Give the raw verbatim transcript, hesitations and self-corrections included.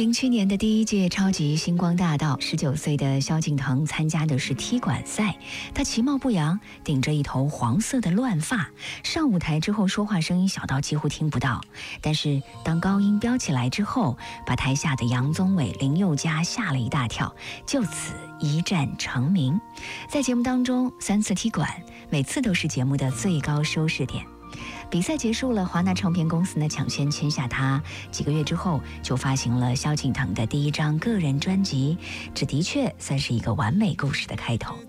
零七年的第一届超级星光大道，十九岁的萧敬腾参加的是踢馆赛。他其貌不扬，顶着一头黄色的乱发，上舞台之后说话声音小到几乎听不到。但是当高音飙起来之后，把台下的杨宗纬、林宥嘉吓了一大跳，就此一战成名。在节目当中三次踢馆，每次都是节目的最高收视点。比赛结束了，华纳唱片公司呢抢先签下他，几个月之后就发行了萧敬腾的第一张个人专辑，这的确算是一个完美故事的开头。